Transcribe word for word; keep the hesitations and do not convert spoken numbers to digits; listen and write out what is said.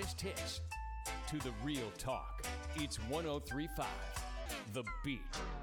hottest hits to the real talk. It's one oh three point five The Beat.